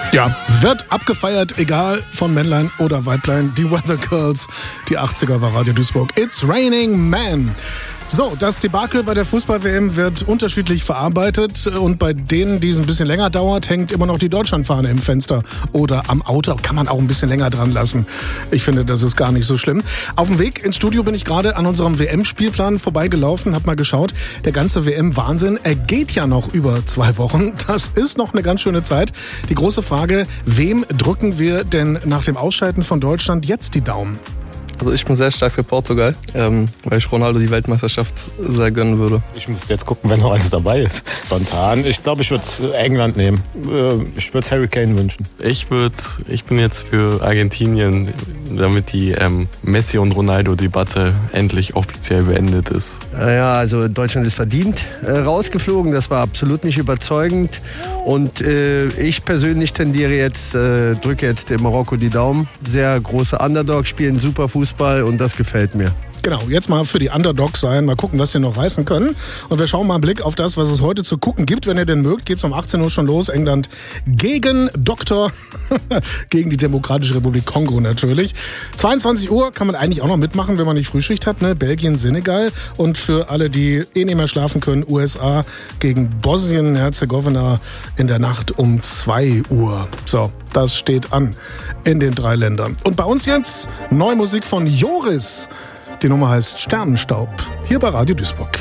Ja, wird abgefeiert, egal von Männlein oder Weiblein. Die Weather Girls, die 80er war Radio Duisburg. It's Raining Man. So, das Debakel bei der Fußball-WM wird unterschiedlich verarbeitet und bei denen, die es ein bisschen länger dauert, hängt immer noch die Deutschlandfahne im Fenster oder am Auto. Kann man auch ein bisschen länger dran lassen. Ich finde, das ist gar nicht so schlimm. Auf dem Weg ins Studio bin ich gerade an unserem WM-Spielplan vorbeigelaufen, hab mal geschaut. Der ganze WM-Wahnsinn, er geht ja noch über 2 Wochen. Das ist noch eine ganz schöne Zeit. Die große Frage, wem drücken wir denn nach dem Ausscheiden von Deutschland jetzt die Daumen? Also ich bin sehr stark für Portugal, weil ich Ronaldo die Weltmeisterschaft sehr gönnen würde. Ich müsste jetzt gucken, wenn noch alles dabei ist. Spontan. Ich glaube, ich würde England nehmen. Ich würde Harry Kane wünschen. Ich bin jetzt für Argentinien, damit die Messi- und Ronaldo-Debatte endlich offiziell beendet ist. Ja, also Deutschland ist verdient rausgeflogen. Das war absolut nicht überzeugend. Und ich persönlich drücke jetzt dem Marokko die Daumen. Sehr große Underdogs, spielen super Fußball und das gefällt mir. Genau, jetzt mal für die Underdogs sein, mal gucken, was sie noch reißen können. Und wir schauen mal einen Blick auf das, was es heute zu gucken gibt. Wenn ihr denn mögt, geht's um 18 Uhr schon los. England gegen gegen die Demokratische Republik Kongo natürlich. 22 Uhr kann man eigentlich auch noch mitmachen, wenn man nicht Frühschicht hat, ne? Belgien, Senegal. Und für alle, die nicht mehr schlafen können, USA gegen Bosnien-Herzegowina in der Nacht um 2 Uhr. So, das steht an in den 3 Ländern. Und bei uns jetzt neue Musik von Joris. Die Nummer heißt Sternenstaub, hier bei Radio Duisburg.